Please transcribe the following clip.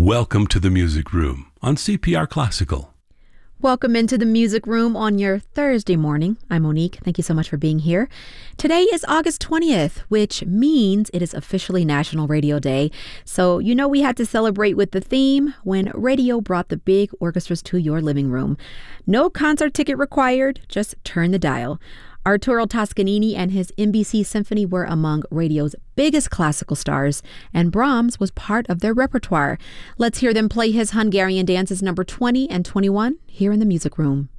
Welcome to the Music Room on CPR Classical. Welcome into the Music Room on your Thursday morning. I'm Monique. Thank you so much for being here. Today is August 20th, which means it is officially National Radio Day. So we had to celebrate with the theme when radio brought the big orchestras to your living room. No concert ticket required, just turn the dial. Arturo Toscanini and his NBC Symphony were among radio's biggest classical stars, and Brahms was part of their repertoire. Let's hear them play his Hungarian dances number 20 and 21 here in the Music Room.